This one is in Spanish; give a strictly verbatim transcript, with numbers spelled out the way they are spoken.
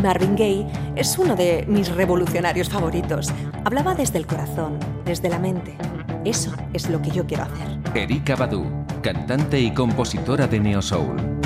Marvin Gaye es uno de mis revolucionarios favoritos. Hablaba desde el corazón, desde la mente. Eso es lo que yo quiero hacer. Erykah Badu, cantante y compositora de neo soul.